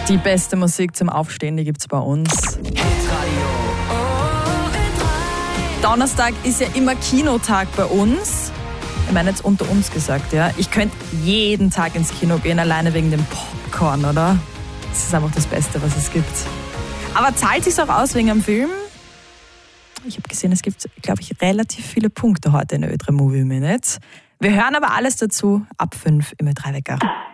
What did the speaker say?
Die beste Musik zum Aufstehen, die gibt's bei uns. Donnerstag ist ja immer Kinotag bei uns. Ich meine jetzt unter uns gesagt, ja. Ich könnte jeden Tag ins Kino gehen, alleine wegen dem Popcorn, oder? Das ist einfach das Beste, was es gibt. Aber zahlt sich's auch aus wegen am Film? Ich habe gesehen, es gibt, glaube ich, relativ viele Punkte heute in der Ö3 Movie Minute. Wir hören aber alles dazu ab 5 im Ö3 Wecker.